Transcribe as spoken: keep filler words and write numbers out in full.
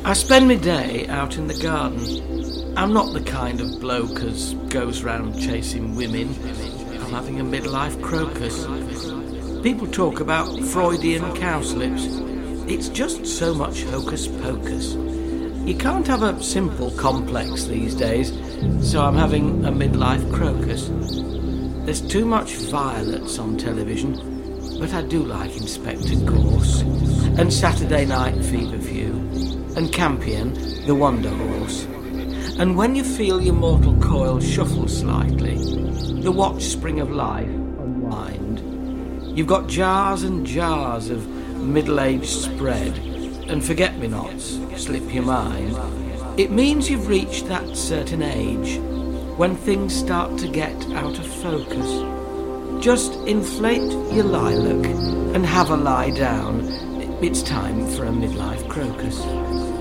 I spend my day out in the garden. I'm not the kind of bloke as goes round chasing women. I'm having a midlife crocus. People talk about Freudian cowslips. It's just so much hocus pocus. You can't have a simple complex these days, so I'm having a midlife crocus. There's too much violets on television, but I do like Inspector Gorse, and Saturday Night Feverfew, and Campion, the Wonder Horse. And when you feel your mortal coil shuffle slightly, the watch spring of life unwind, you've got jars and jars of middle-aged spread, and forget-me-nots slip your mind. It means you've reached that certain age when things start to get out of focus. Just inflate your lilac and have a lie down. It's time for a midlife crocus.